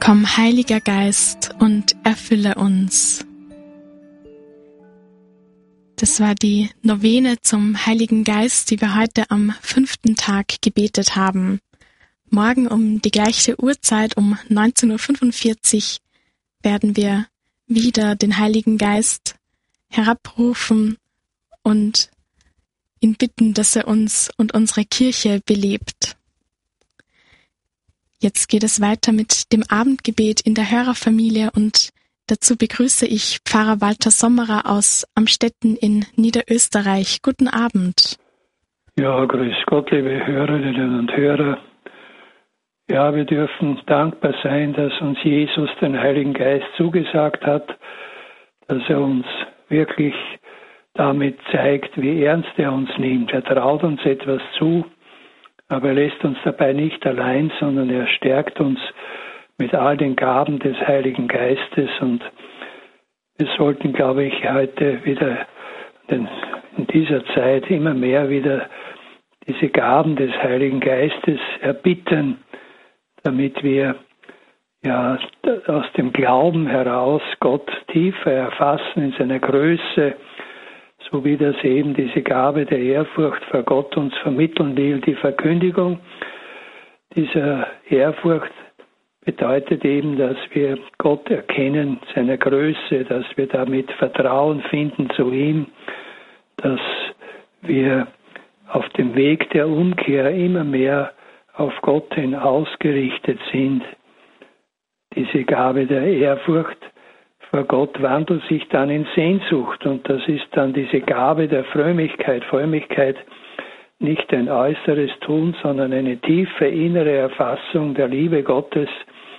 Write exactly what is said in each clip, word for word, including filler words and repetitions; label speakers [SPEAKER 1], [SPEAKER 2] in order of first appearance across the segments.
[SPEAKER 1] Komm, Heiliger Geist, und erfülle uns. Das war die Novene zum Heiligen Geist, die wir heute am fünften Tag gebetet haben. Morgen um die gleiche Uhrzeit, um neunzehn Uhr fünfundvierzig, werden wir wieder den Heiligen Geist herabrufen und ihn bitten, dass er uns und unsere Kirche belebt. Jetzt geht es weiter mit dem Abendgebet in der Hörerfamilie und dazu begrüße ich Pfarrer Walter Sommerer aus Amstetten in Niederösterreich. Guten Abend.
[SPEAKER 2] Ja, grüß Gott, liebe Hörerinnen und Hörer. Ja, wir dürfen dankbar sein, dass uns Jesus den Heiligen Geist zugesagt hat, dass er uns wirklich damit zeigt, wie ernst er uns nimmt. Er traut uns etwas zu, aber er lässt uns dabei nicht allein, sondern er stärkt uns mit all den Gaben des Heiligen Geistes. Und wir sollten, glaube ich, heute wieder in dieser Zeit immer mehr wieder diese Gaben des Heiligen Geistes erbitten, damit wir ja aus dem Glauben heraus Gott tiefer erfassen in seiner Größe, so wie das eben diese Gabe der Ehrfurcht vor Gott uns vermitteln will. Die Verkündigung dieser Ehrfurcht bedeutet eben, dass wir Gott erkennen, seine Größe, dass wir damit Vertrauen finden zu ihm, dass wir auf dem Weg der Umkehr immer mehr auf Gott hin ausgerichtet sind. Diese Gabe der Ehrfurcht vor Gott wandelt sich dann in Sehnsucht, und das ist dann diese Gabe der Frömmigkeit. Frömmigkeit, nicht ein äußeres Tun, sondern eine tiefe innere Erfassung der Liebe Gottes,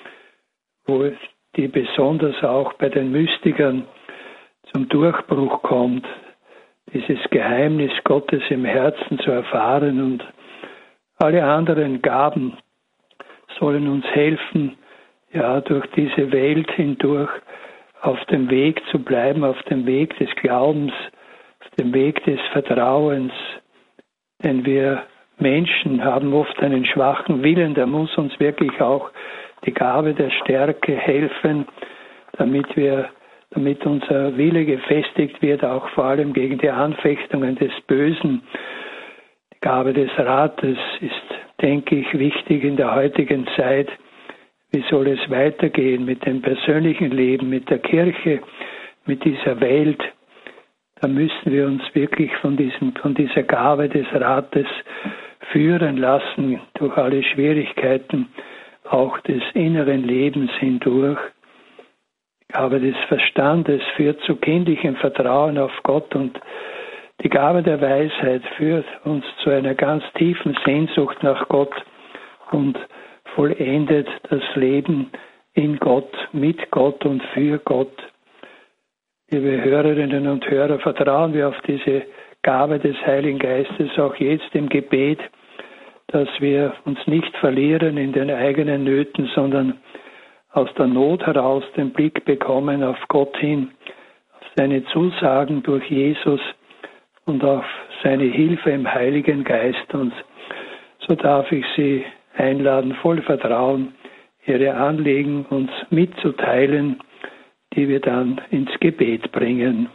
[SPEAKER 2] wo die besonders auch bei den Mystikern zum Durchbruch kommt, dieses Geheimnis Gottes im Herzen zu erfahren. Und alle anderen Gaben sollen uns helfen, ja, durch diese Welt hindurch auf dem Weg zu bleiben, auf dem Weg des Glaubens, auf dem Weg des Vertrauens. Denn wir Menschen haben oft einen schwachen Willen, da muss uns wirklich auch die Gabe der Stärke helfen, damit wir, damit unser Wille gefestigt wird, auch vor allem gegen die Anfechtungen des Bösen. Die Gabe des Rates ist, denke ich, wichtig in der heutigen Zeit. Wie soll es weitergehen mit dem persönlichen Leben, mit der Kirche, mit dieser Welt? Da müssen wir uns wirklich von, diesem, von dieser Gabe des Rates führen lassen, durch alle Schwierigkeiten, auch des inneren Lebens hindurch. Die Gabe des Verstandes führt zu kindlichem Vertrauen auf Gott, und die Gabe der Weisheit führt uns zu einer ganz tiefen Sehnsucht nach Gott und vollendet das Leben in Gott, mit Gott und für Gott. Liebe Hörerinnen und Hörer, vertrauen wir auf diese Gabe des Heiligen Geistes auch jetzt im Gebet, dass wir uns nicht verlieren in den eigenen Nöten, sondern aus der Not heraus den Blick bekommen auf Gott hin, auf seine Zusagen durch Jesus und auf seine Hilfe im Heiligen Geist. Und so darf ich Sie einladen, voll Vertrauen, Ihre Anliegen uns mitzuteilen, die wir dann ins Gebet bringen.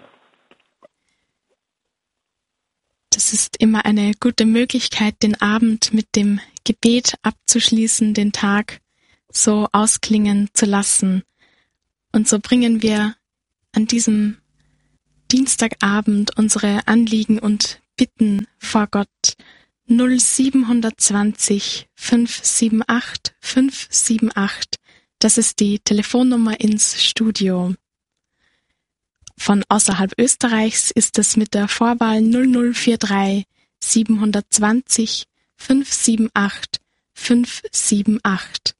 [SPEAKER 1] Das ist immer eine gute Möglichkeit, den Abend mit dem Gebet abzuschließen, den Tag so ausklingen zu lassen. Und so bringen wir an diesem Dienstagabend unsere Anliegen und Bitten vor Gott. null sieben zwanzig fünf sieben acht fünf sieben acht. Das ist die Telefonnummer ins Studio. Von außerhalb Österreichs ist es mit der Vorwahl null null vier drei sieben zwanzig fünf sieben acht fünf sieben acht.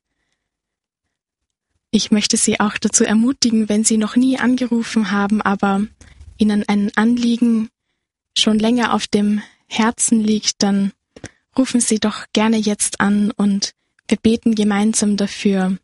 [SPEAKER 1] Ich möchte Sie auch dazu ermutigen, wenn Sie noch nie angerufen haben, aber Ihnen ein Anliegen schon länger auf dem Herzen liegt, dann rufen Sie doch gerne jetzt an und wir beten gemeinsam dafür.